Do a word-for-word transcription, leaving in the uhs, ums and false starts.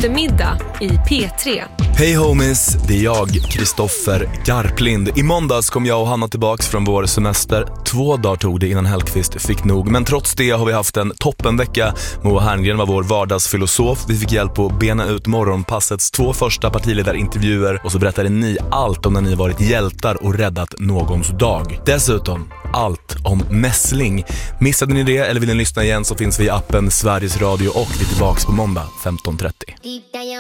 eftermiddag i P tre. Hej homies, det är jag, Kristoffer Garplind. I måndags kom jag och Hanna tillbaks från vår semester. Två dagar tog det innan Hellqvist fick nog. Men trots det har vi haft en toppenvecka. Moa Herngren var vår vardagsfilosof. Vi fick hjälp att bena ut morgonpassets två första partiledarintervjuer. Och så berättade ni allt om när ni varit hjältar och räddat någons dag. Dessutom allt om mässling. Missade ni det eller vill ni lyssna igen så finns vi i appen Sveriges Radio och vi är tillbaks på måndag femton trettio.